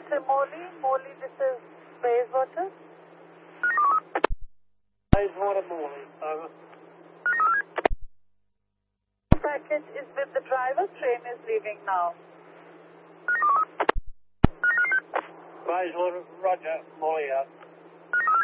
to Morley. Morley, this is Bayswater. Bayswater Morley, over. Package is with the driver. Train is leaving now. Bayswater, roger, Morley out.